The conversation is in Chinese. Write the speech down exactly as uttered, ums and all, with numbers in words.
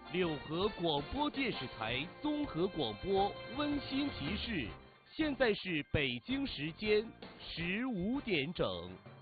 六合广播电视台综合广播温馨提示：现在是北京时间十五点整。